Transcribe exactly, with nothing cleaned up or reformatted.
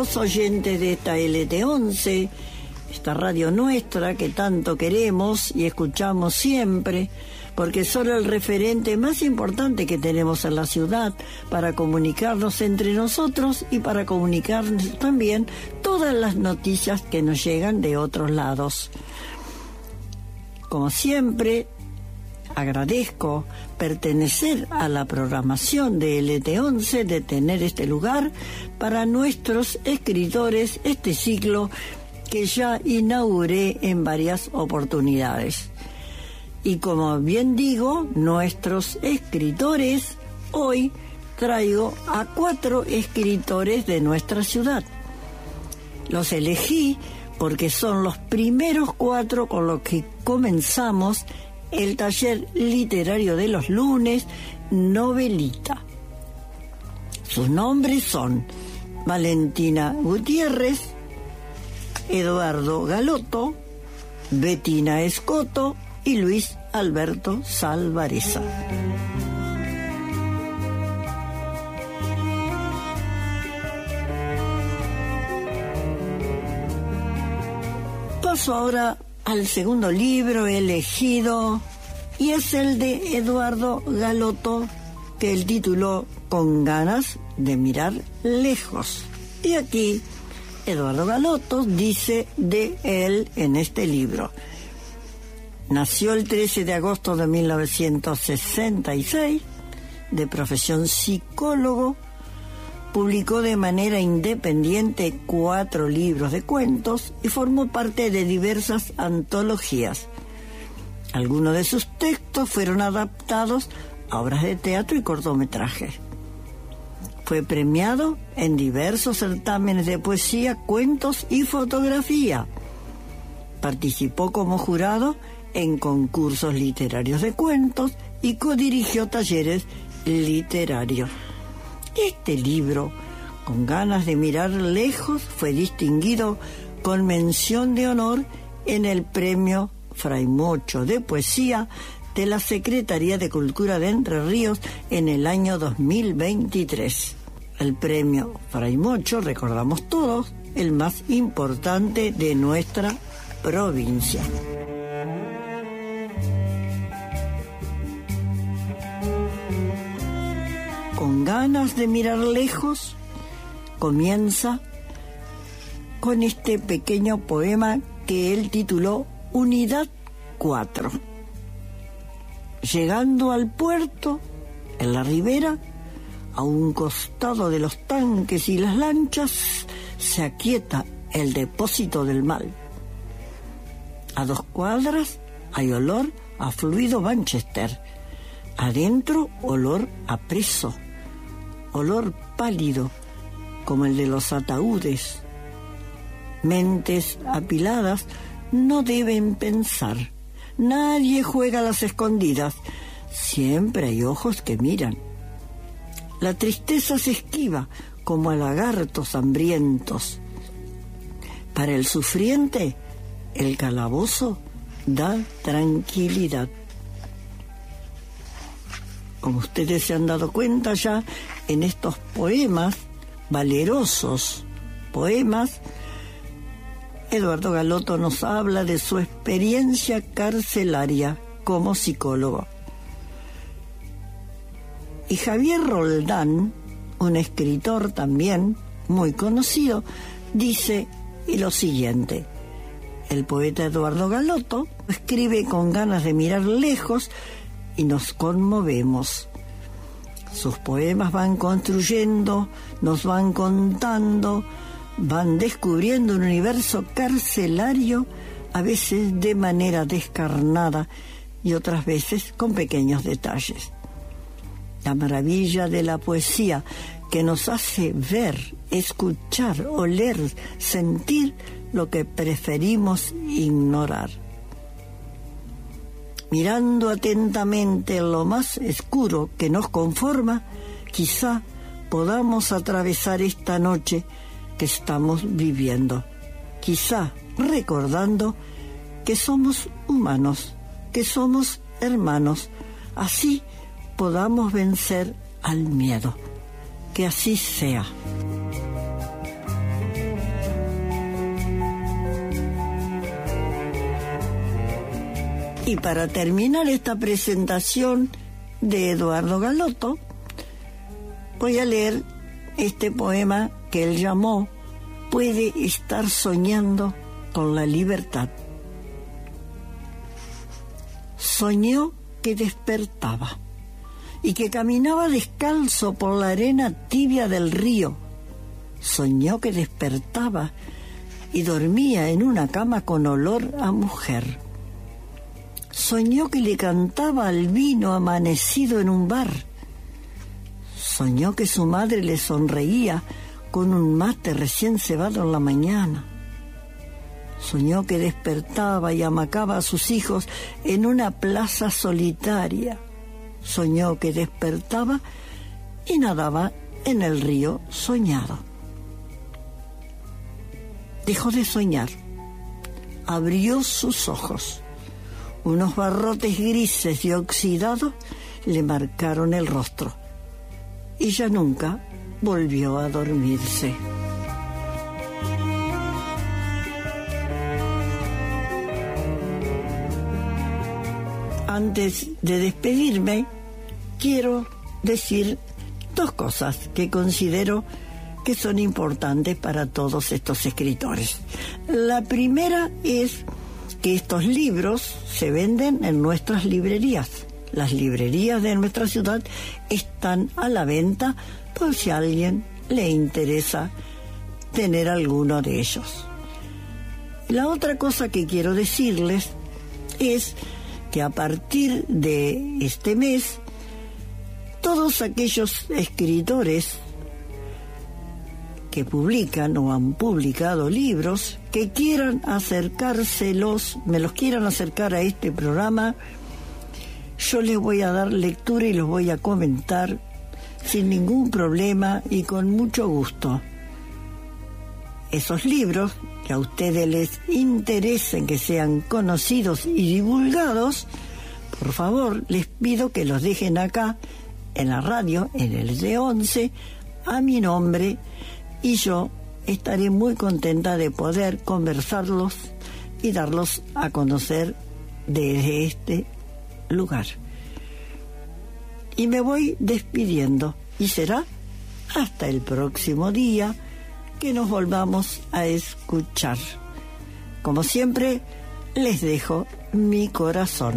queridos oyentes de esta L T once, esta radio nuestra que tanto queremos y escuchamos siempre, porque es solo el referente más importante que tenemos en la ciudad para comunicarnos entre nosotros y para comunicarnos también todas las noticias que nos llegan de otros lados. Como siempre, agradezco pertenecer a la programación de L T once, de tener este lugar para nuestros escritores, este ciclo que ya inauguré en varias oportunidades. Y como bien digo, nuestros escritores, hoy traigo a cuatro escritores de nuestra ciudad. Los elegí porque son los primeros cuatro con los que comenzamos el taller literario de los lunes, Novelita. Sus nombres son Valentina Gutiérrez, Eduardo Galotto, Bettina Escoto y Luis Alberto Salvareza. Paso ahora al segundo libro elegido, y es el de Eduardo Galotto, que él tituló Con ganas de mirar lejos. Y aquí Eduardo Galotto dice de él en este libro: nació el trece de agosto de mil novecientos sesenta y seis, de profesión psicólogo, publicó de manera independiente cuatro libros de cuentos y formó parte de diversas antologías. Algunos de sus textos fueron adaptados a obras de teatro y cortometrajes. Fue premiado en diversos certámenes de poesía, cuentos y fotografía. Participó como jurado en concursos literarios de cuentos y codirigió talleres literarios. Este libro, Con ganas de mirar lejos, fue distinguido con mención de honor en el Premio Fray Mocho de Poesía de la Secretaría de Cultura de Entre Ríos en el año dos mil veintitrés. El Premio Fray Mocho, recordamos todos, el más importante de nuestra provincia. Con ganas de mirar lejos, comienza con este pequeño poema que él tituló Unidad cuatro. Llegando al puerto, en la ribera, a un costado de los tanques y las lanchas, se aquieta el depósito del mal. A dos cuadras hay olor a fluido Manchester. Adentro, olor a preso. Olor pálido, como el de los ataúdes. Mentes apiladas no deben pensar. Nadie juega a las escondidas. Siempre hay ojos que miran. La tristeza se esquiva como a lagartos hambrientos. Para el sufriente, el calabozo da tranquilidad. Como ustedes se han dado cuenta ya, en estos poemas, valerosos poemas, Eduardo Galotto nos habla de su experiencia carcelaria como psicólogo. Y Javier Roldán, un escritor también muy conocido, dice lo siguiente: el poeta Eduardo Galotto escribe con ganas de mirar lejos y nos conmovemos. Sus poemas van construyendo, nos van contando, van descubriendo un universo carcelario, a veces de manera descarnada y otras veces con pequeños detalles. La maravilla de la poesía, que nos hace ver, escuchar, oler, sentir lo que preferimos ignorar. Mirando atentamente lo más oscuro que nos conforma, quizá podamos atravesar esta noche que estamos viviendo. Quizá recordando que somos humanos, que somos hermanos. Así podamos vencer al miedo. Que así sea. Y para terminar esta presentación de Eduardo Galoto, voy a leer este poema que él llamó Puede estar soñando con la libertad. Soñó que despertaba y que caminaba descalzo por la arena tibia del río. Soñó que despertaba y dormía en una cama con olor a mujer. Soñó que le cantaba al vino amanecido en un bar. Soñó que su madre le sonreía con un mate recién cebado en la mañana. Soñó que despertaba y amacaba a sus hijos en una plaza solitaria. Soñó que despertaba y nadaba en el río soñado. Dejó de soñar. Abrió sus ojos. Unos barrotes grises y oxidados le marcaron el rostro. Y ya nunca volvió a dormirse. Antes de despedirme, quiero decir dos cosas que considero que son importantes para todos estos escritores. La primera es que estos libros se venden en nuestras librerías. Las librerías de nuestra ciudad están a la venta por si a alguien le interesa tener alguno de ellos. La otra cosa que quiero decirles es que a partir de este mes, todos aquellos escritores que publican o han publicado libros, que quieran acercárselos, me los quieran acercar a este programa, yo les voy a dar lectura y los voy a comentar sin ningún problema y con mucho gusto. Esos libros que a ustedes les interesen que sean conocidos y divulgados, por favor, les pido que los dejen acá en la radio, en el D once, a mi nombre, y yo estaré muy contenta de poder conversarlos y darlos a conocer desde este lugar. Y me voy despidiendo, y será hasta el próximo día que nos volvamos a escuchar. Como siempre, les dejo mi corazón.